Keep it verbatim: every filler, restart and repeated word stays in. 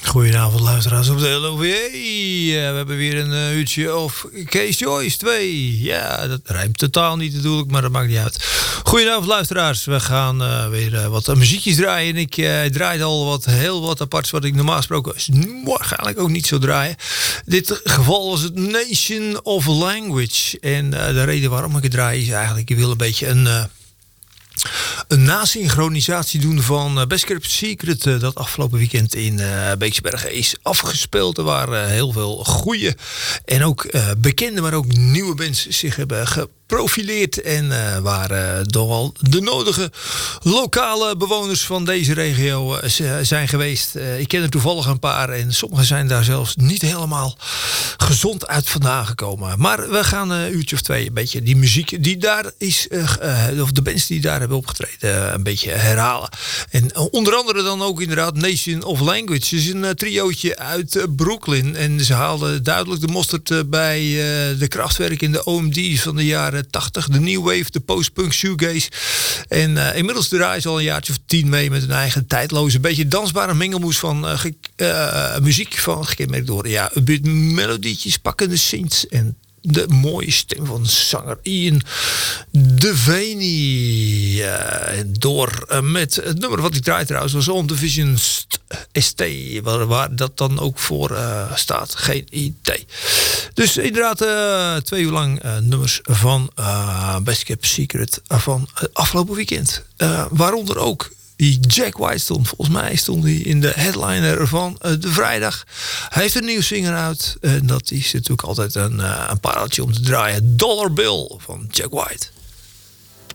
Goedenavond luisteraars op de L O V E. Ja, we hebben weer een uh, uurtje of Case Choice twee. Ja, dat rijmt totaal niet natuurlijk, maar dat maakt niet uit. Goedenavond luisteraars. We gaan uh, weer uh, wat muziekjes draaien. Ik uh, draai al wat, heel wat aparts wat ik normaal gesproken waarschijnlijk ook niet zou draaien. In dit geval was het Nation of Language. En uh, de reden waarom ik het draai is eigenlijk, ik wil een beetje een... Uh, Een nasynchronisatie doen van uh, Best Kept Secret. Uh, dat afgelopen weekend in uh, Beeksbergen is afgespeeld. Er waren uh, heel veel goede en ook uh, bekende, maar ook nieuwe bands zich hebben geprofileerd. En uh, waar uh, toch al de nodige lokale bewoners van deze regio uh, zijn geweest. Uh, ik ken er toevallig een paar en sommigen zijn daar zelfs niet helemaal gezond uit vandaan gekomen. Maar we gaan een uurtje of twee een beetje die muziek die daar is, uh, uh, of de bands die daar hebben opgetreden, een beetje herhalen. En onder andere dan ook inderdaad Nation of Language. Het is een uh, triootje uit uh, Brooklyn. En ze haalden duidelijk de mosterd bij uh, de Kraftwerk in de O M D's van de jaren tachtig. De New Wave, de post-punk shoegaze. En uh, inmiddels draaien ze al een jaartje of tien mee met een eigen tijdloze, beetje dansbare mengelmoes van uh, ge- uh, muziek van gekenmerkt door ja, een beetje melodietjes, pakkende synths en de mooie stem van zanger Ian Devaney. Uh, door uh, met het nummer wat ik draai trouwens was On Division S T. Waar, waar dat dan ook voor uh, staat. Geen idee. Dus inderdaad uh, twee uur lang uh, nummers van uh, Best Kept Secret van uh, afgelopen weekend. Uh, waaronder ook die Jack White stond. Volgens mij stond hij in de headliner van uh, de vrijdag. Hij heeft een nieuw singer uit. En dat is natuurlijk altijd een, uh, een pareltje om te draaien. Dollar Bill van Jack White.